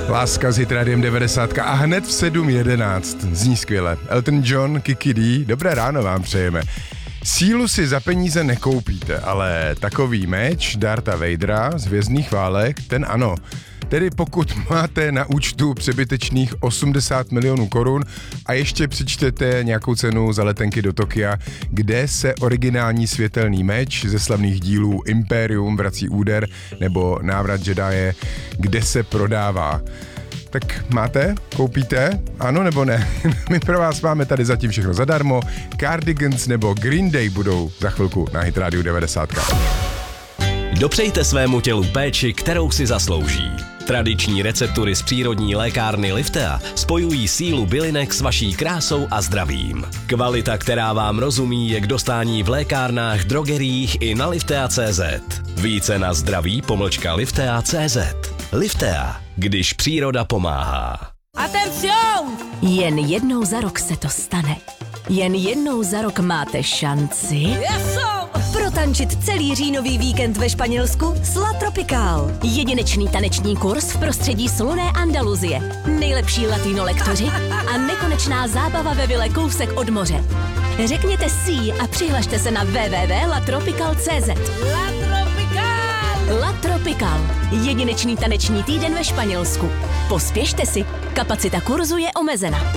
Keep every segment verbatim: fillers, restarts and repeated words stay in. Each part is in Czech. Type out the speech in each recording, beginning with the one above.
Láska s Hit Radiem devadesát a hned v sedm jedenáct. Zní skvěle. Elton John, Kiki D, dobré ráno vám přejeme. Sílu si za peníze nekoupíte, ale takový meč Dartha Vadera z Hvězdných válek, ten ano. Tedy pokud máte na účtu přebytečných osmdesát milionů korun a ještě přičtete nějakou cenu za letenky do Tokia, kde se originální světelný meč ze slavných dílů Imperium vrací úder nebo Návrat Jedije, kde se prodává. Tak máte? Koupíte? Ano nebo ne? My pro vás máme tady zatím všechno zadarmo. Cardigans nebo Green Day budou za chvilku na Hit Radio devadesát. Dopřejte svému tělu péči, kterou si zaslouží. Tradiční receptury z přírodní lékárny Liftea spojují sílu bylinek s vaší krásou a zdravím. Kvalita, která vám rozumí, je k dostání v lékárnách, drogeriích i na liftea tečka cé zet. Více na zdraví pomlčka liftea tečka cé zet. Liftea, když příroda pomáhá. Atención! Jen jednou za rok se to stane. Jen jednou za rok máte šanci Eso! protančit celý říjnový víkend ve Španělsku s La Tropical. Jedinečný taneční kurz v prostředí slunné Andaluzie, nejlepší latino lektoři a nekonečná zábava ve vile kousek od moře. Řekněte si a přihlašte se na w w w tečka la tropical tečka cé zet. La Tropical! La Tropical. Jedinečný taneční týden ve Španělsku. Pospěšte si, kapacita kurzu je omezena.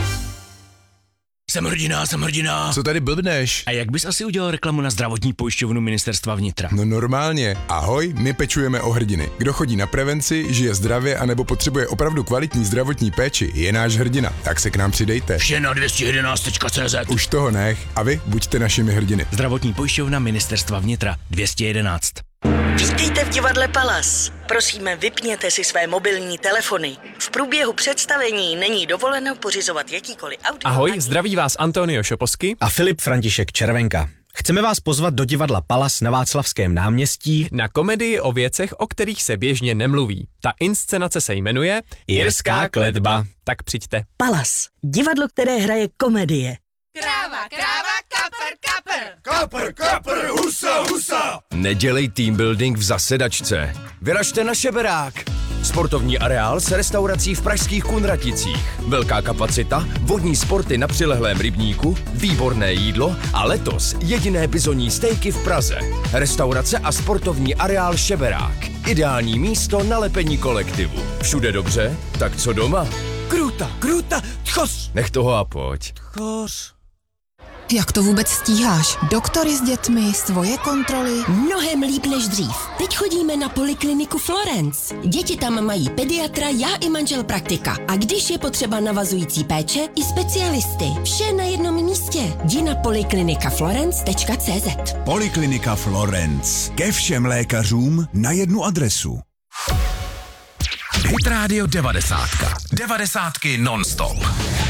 Jsem hrdina, jsem hrdina. Co tady blbneš? A jak bys asi udělal reklamu na zdravotní pojišťovnu Ministerstva vnitra? No normálně. Ahoj, my pečujeme o hrdiny. Kdo chodí na prevenci, žije zdravě anebo potřebuje opravdu kvalitní zdravotní péči, je náš hrdina. Tak se k nám přidejte. Vše na dvě stě jedenáct tečka cé zet. Už toho nech a vy buďte našimi hrdiny. Zdravotní pojišťovna Ministerstva vnitra dvě stě jedenáct. Vítejte v divadle Palas. Prosíme, vypněte si své mobilní telefony. V průběhu představení není dovoleno pořizovat jakýkoliv audio. Ahoj, zdraví vás Antonio Šoposky a Filip František Červenka. Chceme vás pozvat do divadla Palas na Václavském náměstí na komedii o věcech, o kterých se běžně nemluví. Ta inscenace se jmenuje Jirská kletba. Tak přijďte. Palas, divadlo, které hraje komedie. Kráva, kráva, kapr, kapr! Kapr, kapr, husa, husa! Nedělej team building v zasedačce. Vyražte na Šeberák. Sportovní areál s restaurací v pražských Kunraticích. Velká kapacita, vodní sporty na přilehlém rybníku, výborné jídlo a letos jediné bizonní stejky v Praze. Restaurace a sportovní areál Šeberák. Ideální místo na lepení kolektivu. Všude dobře? Tak co doma? Kruta, kruta, tchos! Nech toho a pojď. Tchos. Jak to vůbec stíháš? Doktory s dětmi, svoje kontroly? Mnohem líp než dřív. Teď chodíme na polikliniku Florence. Děti tam mají pediatra, já i manžel praktika. A když je potřeba navazující péče, i specialisty. Vše na jednom místě. Jdi na poliklinika florence tečka cé zet. Poliklinika Florence. Ke všem lékařům na jednu adresu. Hit Radio devadesát. Devadesátky non-stop.